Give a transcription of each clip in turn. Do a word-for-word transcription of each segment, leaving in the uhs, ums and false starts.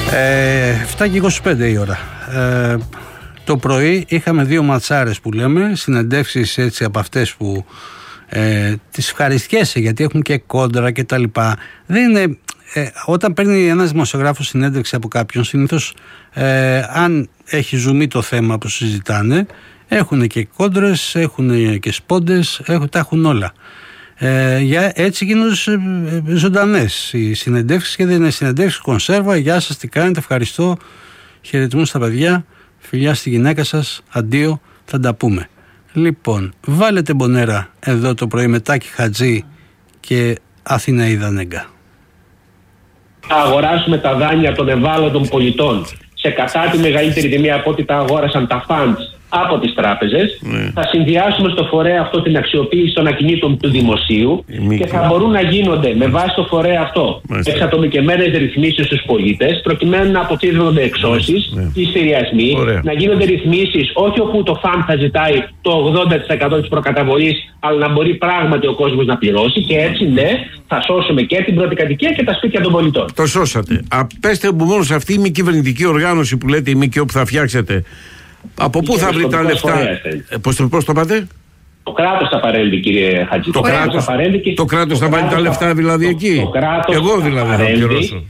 Ε, εφτά και είκοσι πέντε η ώρα. Ε, το πρωί είχαμε δύο ματσάρες που λέμε, συνεντεύξεις έτσι από αυτές που ε, τις ευχαριστιέσαι γιατί έχουν και κόντρα και τα λοιπά. Δεν είναι, ε, όταν παίρνει ένας δημοσιογράφος συνέντευξη από κάποιον, συνήθως ε, αν έχει ζουμί το θέμα που συζητάνε, έχουν και κόντρες, έχουν και σπόντες, έχουν, τα έχουν όλα. Ε, για, έτσι γίνονται ε, ζωντανές οι συνεντεύξεις και δεν είναι συνεντεύξεις κονσέρβα. Γεια σας, τι κάνετε, ευχαριστώ, χαιρετισμού στα παιδιά, φιλιά στη γυναίκα σας, αντίο, θα τα πούμε. Λοιπόν, βάλετε Μπονέρα εδώ το πρωί με Τάκη Χατζή και Αθηναίδα Νέγκα. Θα αγοράσουμε τα δάνεια των ευάλωτων πολιτών σε κατά τη μεγαλύτερη τιμή από ό,τι τα αγόρασαν τα funds από τις τράπεζες. Mm. Θα συνδυάσουμε στο φορέα αυτό την αξιοποίηση των ακινήτων του δημοσίου mm. και θα μπορούν να γίνονται με βάση το φορέα αυτό mm. εξατομικευμένες ρυθμίσεις στους πολίτες, προκειμένου να αποφύγονται εξώσεις mm. ή στηριασμοί, mm. να γίνονται ρυθμίσεις όχι όπου το φαντ θα ζητάει το ογδόντα τοις εκατό της προκαταβολής, αλλά να μπορεί πράγματι ο κόσμος να πληρώσει, και έτσι ναι, θα σώσουμε και την πρώτη κατοικία και τα σπίτια των πολιτών. Το σώσατε. Απέστε μου μόνο σε αυτή η μη κυβερνητική οργάνωση που λέτε, η ΜΚΟ που θα φτιάξετε. Από πού θα βρει τα λεφτά, ε, πώς, το, πώς το πάτε? Το κράτος θα παρέλθει, κύριε Χατζη. Το, το κράτος θα, και... το κράτος θα βάλει τα λεφτά δηλαδή το, εκεί. Το Εγώ δηλαδή θα πληρώσω.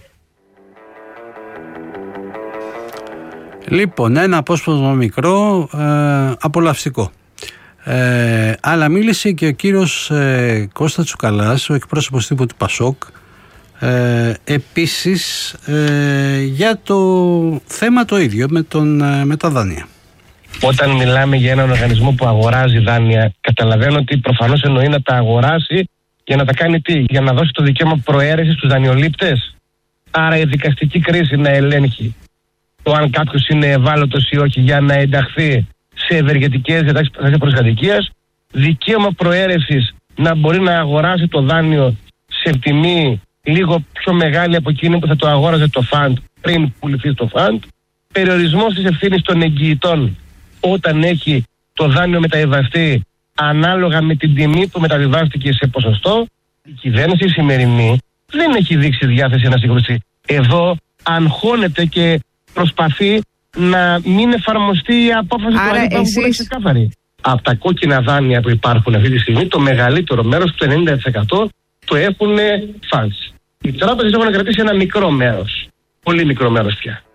Λοιπόν, ένα απόσπασμα μικρό, ε, απολαυστικό. Ε, αλλά μίλησε και ο κύριος ε, Κώστα Τσουκαλάς, ο εκπρόσωπος τύπου του Πασόκ, Ε, επίσης ε, για το θέμα το ίδιο με, τον, ε, με τα δάνεια. Όταν μιλάμε για έναν οργανισμό που αγοράζει δάνεια, καταλαβαίνω ότι προφανώς εννοεί να τα αγοράσει για να τα κάνει τι, για να δώσει το δικαίωμα προαίρεσης στους δανειολήπτες. Άρα η δικαστική κρίση να ελέγχει το αν κάποιος είναι ευάλωτος ή όχι για να ενταχθεί σε ευεργετικές διατάξεις προστατικής, δικαίωμα προαίρεσης να μπορεί να αγοράσει το δάνειο σε τιμή λίγο πιο μεγάλη από εκείνη που θα το αγόραζε το φαντ πριν πουληθεί το φαντ, περιορισμός της ευθύνης των εγγυητών όταν έχει το δάνειο μεταβιβαστεί ανάλογα με την τιμή που μεταβιβάστηκε σε ποσοστό. Η κυβέρνηση σημερινή δεν έχει δείξει διάθεση να συγκρουστεί. Εδώ αγχώνεται και προσπαθεί να μην εφαρμοστεί η απόφαση του αντιπάλου που είναι ξεκάθαρη. Από τα κόκκινα δάνεια που υπάρχουν αυτή τη στιγμή, το μεγαλύτερο μέρος, το ενενήντα τοις εκατό, το έχουν funds. Οι τράπεζες έχουν κρατήσει ένα μικρό μέρος. Πολύ μικρό μέρος πια.